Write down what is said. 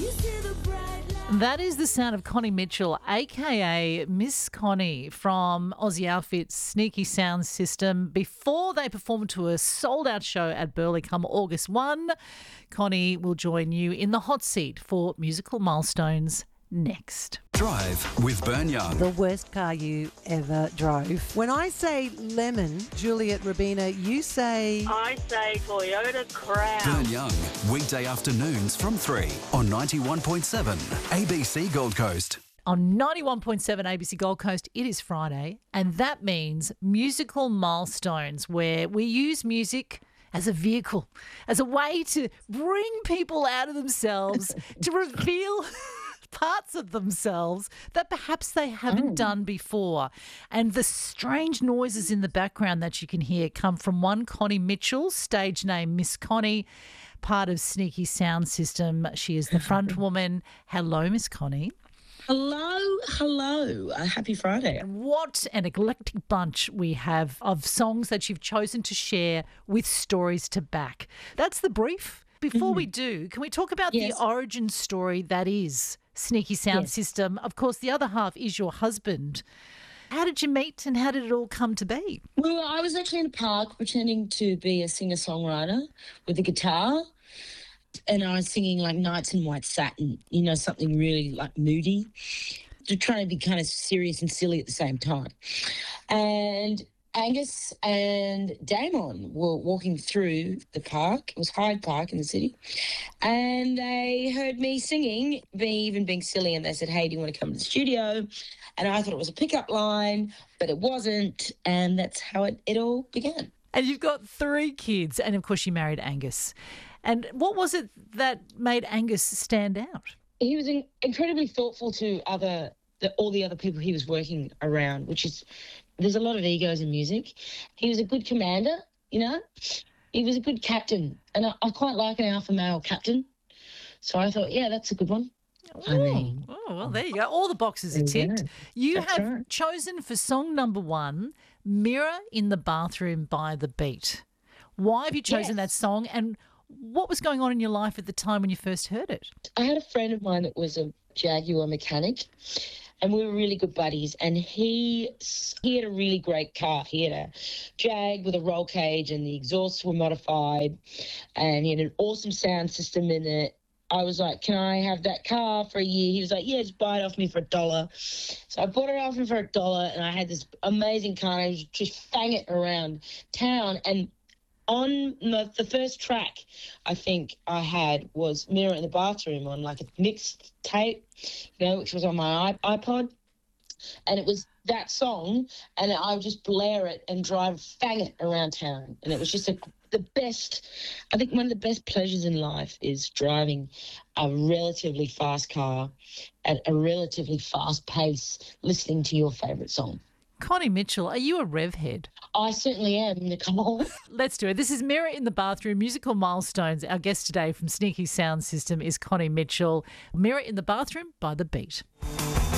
That is the sound of Connie Mitchell, aka Miss Connie from Aussie Outfit's Sneaky Sound System. Before they perform to a sold-out show at Burleigh come August 1, Connie will join you in the hot seat for Musical Milestones next. Drive with Burn Young. The worst car you ever drove. When I say lemon, Juliet Rabina, you say... I say Toyota Crown. Burn Young, weekday afternoons from 3 on 91.7 ABC Gold Coast. On 91.7 ABC Gold Coast, it is Friday, and that means Musical Milestones, where we use music as a vehicle, as a way to bring people out of themselves, to reveal parts of themselves that perhaps they haven't done before. And the strange noises in the background that you can hear come from one Connie Mitchell, stage name Miss Connie, part of Sneaky Sound System. She is the front woman. Hello, Miss Connie. Hello. Happy Friday. What an eclectic bunch we have of songs that you've chosen to share with stories to back. That's the brief. Before we do, can we talk about the origin story that is Sneaky Sound System? Of course, the other half is your husband. How did you meet and how did it all come to be? Well, I was actually in a park pretending to be a singer-songwriter with a guitar. And I was singing like Nights in White Satin, something really like moody, just trying to be kind of serious and silly at the same time. And Angus and Damon were walking through the park. It was Hyde Park in the city. And they heard me singing, even being silly, and they said, hey, do you want to come to the studio? And I thought it was a pickup line, but it wasn't. And that's how it all began. And you've got 3 kids, and of course you married Angus. And what was it that made Angus stand out? He was incredibly thoughtful to all the other people he was working around, which is, there's a lot of egos in music. He was a good commander, He was a good captain. And I quite like an alpha male captain. So I thought, that's a good one. Well, there you go. All the boxes are ticked. You have chosen for song number 1, Mirror in the Bathroom by The Beat. Why have you chosen that song, and what was going on in your life at the time when you first heard it? I had a friend of mine that was a Jaguar mechanic, and we were really good buddies, and he had a really great car. He had a Jag with a roll cage, and the exhausts were modified, and he had an awesome sound system in it. I was like, can I have that car for a year? He was like, yeah, just buy it off me for $1. So I bought it off him for $1, and I had this amazing car, and I was just bang it around town. And on the first track I think I had was Mirror in the Bathroom on like a mixed tape, which was on my iPod. And it was that song, and I would just blare it and bang it around town. And it was just the best, I think one of the best pleasures in life is driving a relatively fast car at a relatively fast pace, listening to your favourite song. Connie Mitchell, are you a rev head? I certainly am, Nicole. Let's do it. This is Mirror in the Bathroom, Musical Milestones. Our guest today from Sneaky Sound System is Connie Mitchell. Mirror in the Bathroom by The Beat.